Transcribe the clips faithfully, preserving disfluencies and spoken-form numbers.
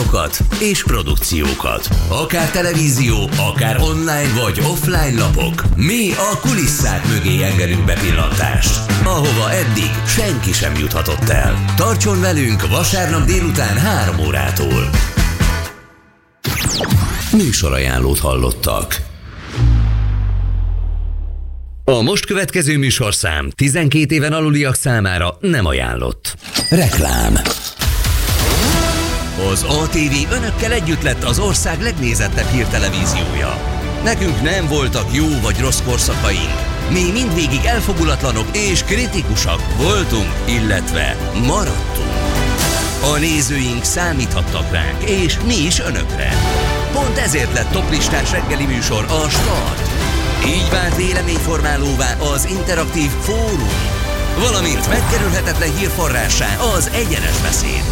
gyárokat és produkciókat. Akár televízió, akár online vagy offline lapok. Mi a kulisszák mögé engedünk bepillantást, ahova eddig senki sem juthatott el. Tartson velünk vasárnap délután három órától. Műsorajánlót hallottak. A most következő műsorszám tizenkét éven aluliak számára nem ajánlott. Reklám. Az á té vé önökkel együtt lett az ország legnézettebb hírtelevíziója. Nekünk nem voltak jó vagy rossz korszakaink. Mi mindvégig elfogulatlanok és kritikusak voltunk, illetve maradtunk. A nézőink számíthattak ránk, és mi is önökre. Pont ezért lett toplistás reggeli műsor a Start. Így vált véleményformálóvá az interaktív fórum, valamint megkerülhetetlen hírforrássá az egyenes beszéd.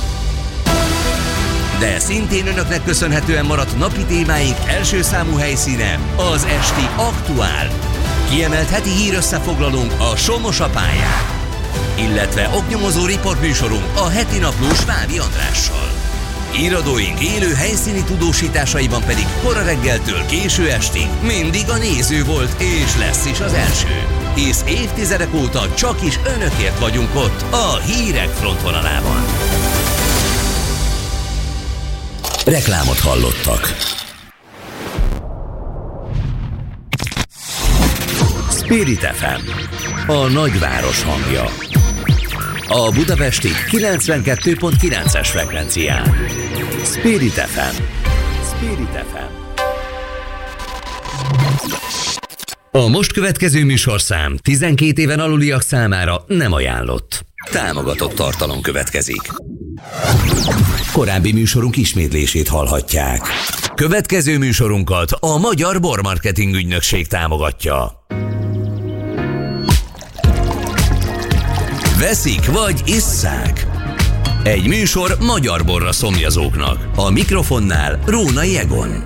De szintén önöknek köszönhetően maradt napi témáink első számú helyszíne az esti Aktuál. Kiemelt heti hírösszefoglalónk a Somos a pályán, illetve oknyomozó riportműsorunk a heti naplós Fábi Andrással. Íradóink élő helyszíni tudósításaiban pedig kora reggeltől késő estig mindig a néző volt és lesz is az első. Hisz évtizedek óta csak is önökért vagyunk ott a hírek frontvonalában. Reklámot hallottak. Spirit ef em, a nagyváros hangja. A budapesti kilencvenkettő pont kilences frekvencián. Spirit ef em. Spirit ef em. A most következő műsorszám tizenkét éven aluliak számára nem ajánlott. Támogatott tartalom következik. Korábbi műsorunk ismétlését hallhatják. Következő műsorunkat a Magyar Bormarketing Ügynökség támogatja. Veszik vagy isszák? Egy műsor magyar borra szomjazóknak. A mikrofonnál Rónai Egon.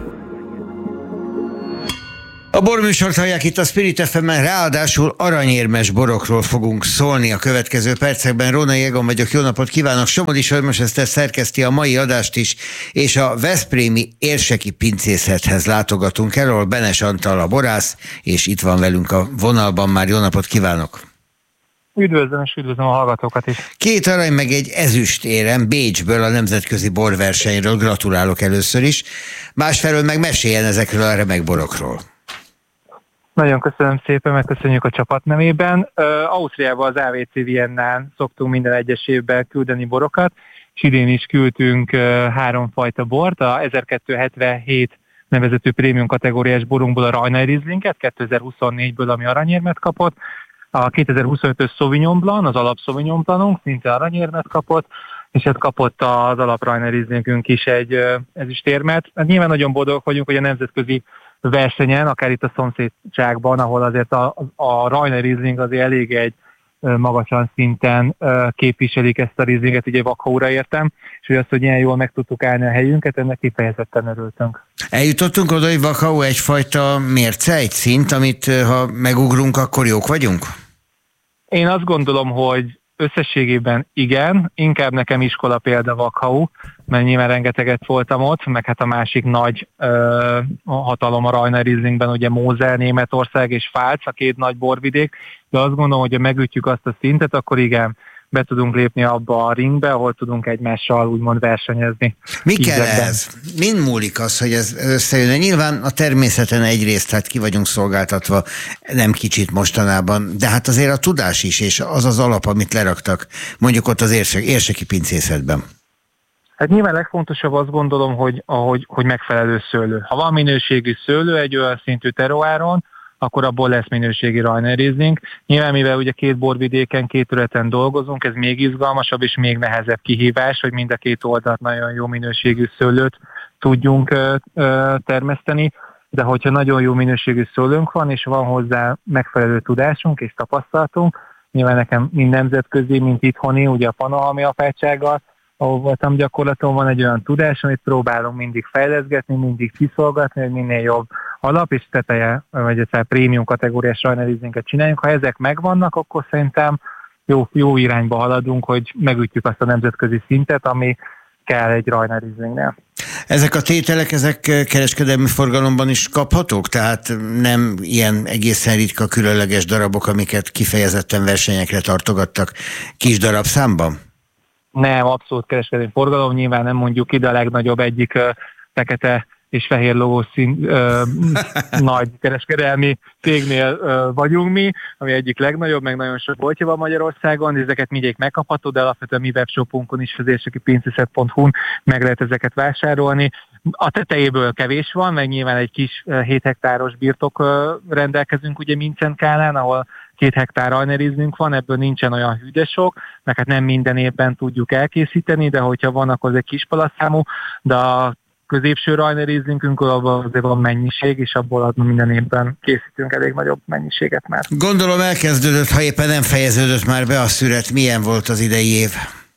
A borműsort hallják itt a Spirit ef em-en, ráadásul aranyérmes borokról fogunk szólni a következő percekben. Rónai Egon vagyok, jó napot kívánok! Somodi Sörmös Eszter szerkeszti a mai adást is, és a veszprémi érseki pincészethez látogatunk el, ahol Benes Antal a borász, és itt van velünk a vonalban már. Jó napot kívánok! Üdvözlöm, és üdvözlöm a hallgatókat is. Két arany meg egy ezüst érem Bécsből, a nemzetközi borversenyről, gratulálok először is. Másfelől meg meséljen ezekről a remek borokról. Nagyon köszönöm szépen, megköszönjük a csapat nevében. Uh, Ausztriában az á vé cé Viennán szoktunk minden egyes évben küldeni borokat, és idén is küldtünk uh, három fajta bort, a ezerkétszázhetvenhét nevezetű prémium kategóriás borunkból a Rajnai Rieslinget, kétezer-huszonnégyből, ami aranyérmet kapott, a kétezer-huszonötös Sauvignon Blanc, az alap Sauvignon Blancunk szinte aranyérmet kapott, és hát kapott az alap Rajnai Rieslingünk is egy uh, ezüstérmet. Hát nyilván nagyon boldogok vagyunk, hogy a nemzetközi versenyen, akár itt a szomszédságban, ahol azért a, a Rajnai Riesling azért elég egy magasan szinten képviselik ezt a Rieslinget, ugye Wachaura értem, és hogy azt, hogy ilyen jól meg tudtuk állni a helyünket, ennek kifejezetten örültünk. Eljutottunk oda, hogy Wachau egyfajta mérce, egy szint, amit ha megugrunk, akkor jók vagyunk? Én azt gondolom, hogy összességében igen, inkább nekem iskola példa Wachau, mert nyilván rengeteget voltam ott, meg hát a másik nagy ö, hatalom a Rajnai Rieslingben, ugye Mosel, Németország és Pfalz, a két nagy borvidék, de azt gondolom, hogy ha megütjük azt a szintet, akkor igen, be tudunk lépni abba a ringbe, ahol tudunk egymással úgymond versenyezni. Mi kell ez? Mind múlik az, hogy ez összejön? Nyilván a természeten egyrészt hát ki vagyunk szolgáltatva, nem kicsit mostanában, de hát azért a tudás is, és az az alap, amit leraktak, mondjuk ott az érsek, érseki pincészetben. Hát nyilván legfontosabb azt gondolom, hogy, ahogy, hogy megfelelő szőlő. Ha van minőségű szőlő egy olyan szintű terroáron, akkor abból lesz minőségi Rajnai Riesling. Nyilván, mivel ugye két borvidéken, két területen dolgozunk, ez még izgalmasabb és még nehezebb kihívás, hogy mind a két oldalt nagyon jó minőségű szőlőt tudjunk ö, ö, termeszteni, de hogyha nagyon jó minőségű szőlőnk van, és van hozzá megfelelő tudásunk és tapasztalatunk, nyilván nekem mind nemzetközi, mint itthoni, ugye a Panohalmi apátsággal, ahol voltam gyakorlaton, van egy olyan tudás, amit próbálunk mindig fejleszgetni, mindig kiszolgatni, hogy minél jobb alap és teteje, vagy egyszer prémium kategóriás Rajnai Rieslinget csináljunk. Ha ezek megvannak, akkor szerintem jó, jó irányba haladunk, hogy megütjük azt a nemzetközi szintet, ami kell egy Rajna Rieslingnél. Ezek a tételek, ezek kereskedelmi forgalomban is kaphatók? Tehát nem ilyen egészen ritka, különleges darabok, amiket kifejezetten versenyekre tartogattak kis darabszámban? Nem, abszolút kereskedelmi forgalom, nyilván nem mondjuk ide a legnagyobb egyik uh, fekete és fehér logó szín, ö, nagy kereskedelmi cégnél ö, vagyunk mi, ami egyik legnagyobb, meg nagyon sok boltja van Magyarországon, ezeket mindegyik megkapható, de alapvetően mi webshopunkon is, az érseki pincészet pont hu-n meg lehet ezeket vásárolni. A tetejéből kevés van, meg nyilván egy kis hét hektáros birtok ö, rendelkezünk ugye Mincenkálán, ahol két hektár Rajna Rieslingünk van, ebből nincsen olyan hűdesok, mert hát nem minden évben tudjuk elkészíteni, de hogyha van, akkor az egy kis palaszámú, de a középső Rajna Rieslingünk, abban azért van mennyiség, és abból minden évben készítünk elég nagyobb mennyiséget már. Gondolom elkezdődött, ha éppen nem fejeződött már be a szüret. Milyen volt az idei év?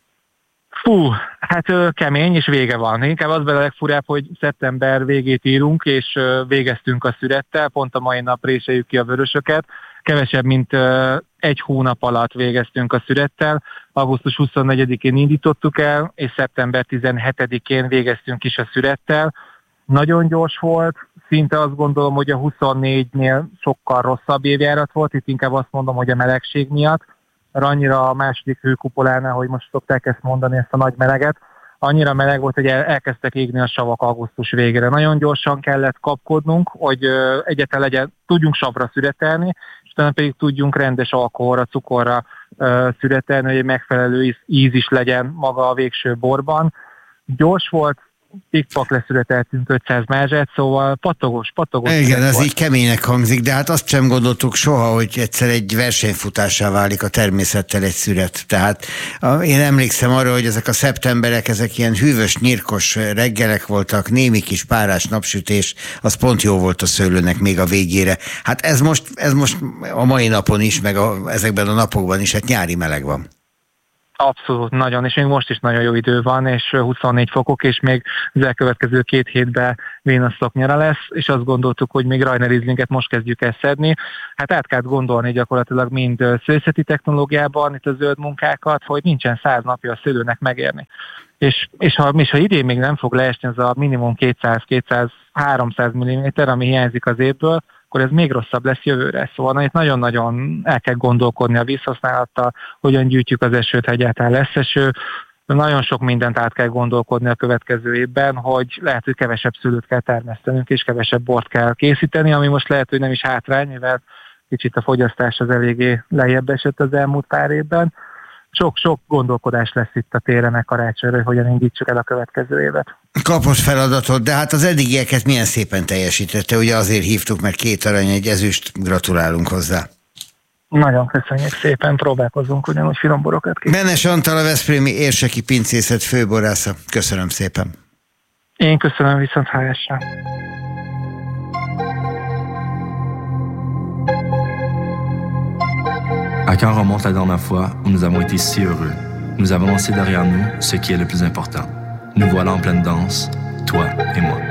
Fú, hát ö, kemény, és vége van. Inkább az bele a legfurább, hogy szeptember végét írunk, és ö, végeztünk a szürettel, pont a mai nap réseljük ki a vörösöket. Kevesebb, mint ö, egy hónap alatt végeztünk a szürettel. augusztus huszonnegyedikén indítottuk el, és szeptember tizenhetedikén végeztünk is a szürettel. Nagyon gyors volt, szinte azt gondolom, hogy a huszonnégynél sokkal rosszabb évjárat volt, itt inkább azt mondom, hogy a melegség miatt. Annyira a második hőkupolánál, hogy most szokták ezt mondani, ezt a nagy meleget, annyira meleg volt, hogy el, elkezdtek égni a savak augusztus végére. Nagyon gyorsan kellett kapkodnunk, hogy ö, egyáltalán legyen, tudjunk savra szüretelni, és utána pedig tudjunk rendes alkoholra, cukorra ö, szüretelni, hogy egy megfelelő íz is legyen maga a végső borban. Gyors volt, pikpak leszületeltünk ötszáz mázsát, szóval patogos, patogos. Igen, ez volt. így keménynek hangzik, de hát azt sem gondoltuk soha, hogy egyszer egy versenyfutássá válik a természettel egy szüret. Tehát én emlékszem arra, hogy ezek a szeptemberek, ezek ilyen hűvös, nyírkos reggelek voltak, némi kis párás napsütés, az pont jó volt a szőlőnek még a végére. Hát ez most, ez most a mai napon is, meg a, ezekben a napokban is, hát nyári meleg van. Abszolút, nagyon, és még most is nagyon jó idő van, és huszonnégy fokok, és még az elkövetkező két hétben vénaszok nyara lesz, és azt gondoltuk, hogy még Rajna Rieslinget most kezdjük el szedni. Hát át kell gondolni gyakorlatilag mind szőszeti technológiában itt a zöld munkákat, hogy nincsen száz napja a szőlőnek megérni. És, és, ha, és ha idén még nem fog leesni az a minimum kétszáz-kétszáz-háromszáz milliméter, ami hiányzik az évből, akkor ez még rosszabb lesz jövőre. Szóval itt nagyon-nagyon el kell gondolkodni a vízhasználattal, hogyan gyűjtjük az esőt, ha egyáltalán lesz eső. Nagyon sok mindent át kell gondolkodni a következő évben, hogy lehet, hogy kevesebb szőlőt kell termesztenünk, és kevesebb bort kell készíteni, ami most lehet, hogy nem is hátrány, mivel kicsit a fogyasztás az eléggé lejjebb esett az elmúlt pár évben. Sok-sok gondolkodás lesz itt a téren a karácsonyra, hogy hogyan indítsuk el a következő évet. Kapott feladatot, de hát az eddigieket milyen szépen teljesítette, ugye azért hívtuk meg, két arany, egy ezüst, gratulálunk hozzá. Nagyon köszönjük szépen, próbálkozunk ugyanúgy finom borokat ki. Benes Antal, a veszprémi érseki pincészet főborásza. Köszönöm szépen. Én köszönöm, viszont hallásra. À quand remonte la dernière fois où nous avons été si heureux? Nous avons laissé derrière nous ce qui est le plus important. Nous voilà en pleine danse, toi et moi.